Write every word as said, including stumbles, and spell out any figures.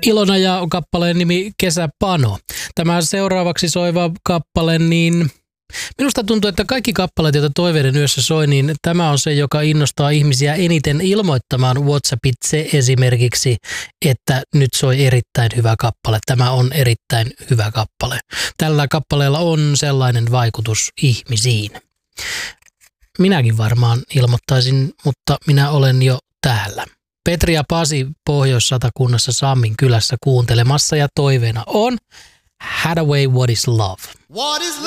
Ilona ja kappaleen nimi Kesäpano. Tämä seuraavaksi soiva kappale, niin minusta tuntuu, että kaikki kappaleet, joita Toiveiden yössä soi, niin tämä on se, joka innostaa ihmisiä eniten ilmoittamaan WhatsAppitse esimerkiksi, että nyt soi erittäin hyvä kappale. Tämä on erittäin hyvä kappale. Tällä kappaleella on sellainen vaikutus ihmisiin. Minäkin varmaan ilmoittaisin, mutta minä olen jo täällä. Petri ja Pasi Pohjois-Satakunnassa Sammin kylässä kuuntelemassa ja toiveena on Hathaway, What is Love? What is